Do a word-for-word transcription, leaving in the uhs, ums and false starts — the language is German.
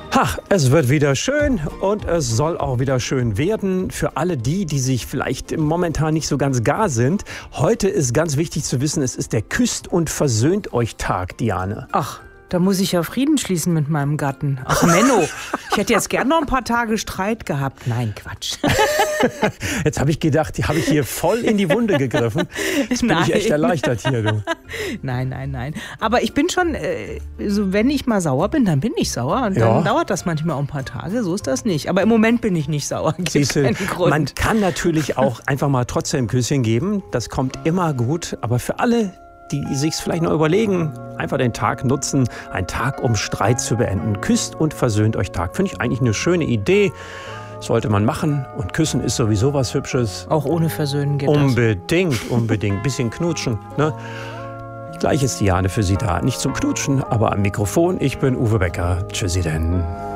Ach, es wird wieder schön und es soll auch wieder schön werden für alle die, die sich vielleicht momentan nicht so ganz gar sind. Heute ist ganz wichtig zu wissen, es ist der Küsst und versöhnt euch Tag, Diane. Ach, da muss ich ja Frieden schließen mit meinem Gatten. Ach, Menno, ich hätte jetzt gern noch ein paar Tage Streit gehabt. Nein, Quatsch. Jetzt habe ich gedacht, die habe ich hier voll in die Wunde gegriffen. Jetzt bin Nein. ich echt erleichtert hier, du. Nein, nein, nein. Aber ich bin schon, äh, so wenn ich mal sauer bin, dann bin ich sauer. Und Ja. dann dauert das manchmal auch ein paar Tage. So ist das nicht. Aber im Moment bin ich nicht sauer. Gibt Siehste, keinen Grund. man kann natürlich auch einfach mal trotzdem ein Küsschen geben. Das kommt immer gut. Aber für alle, die sich vielleicht noch überlegen, einfach den Tag nutzen, einen Tag, um Streit zu beenden. Küsst und versöhnt euch Tag. Finde ich eigentlich eine schöne Idee. Sollte man machen. Und küssen ist sowieso was Hübsches. Auch ohne Versöhnen geht das. Unbedingt, unbedingt. Bisschen knutschen, ne? Gleich ist Diane für Sie da. Nicht zum Knutschen, aber am Mikrofon. Ich bin Uwe Becker. Tschüssi denn.